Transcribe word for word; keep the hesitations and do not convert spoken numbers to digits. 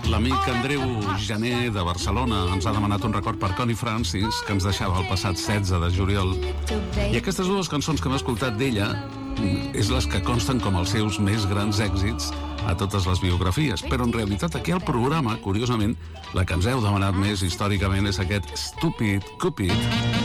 L'amic Andreu Jané de Barcelona ens ha demanat un record per Connie Francis, que ens deixava el passat setze de juliol. I aquestes dues cançons que hem escoltat d'ella és les que consten com els seus més grans èxits a totes les biografies. Però en realitat aquí al programa, curiosament, la que ens heu demanat més històricament és aquest Stupid Cupid.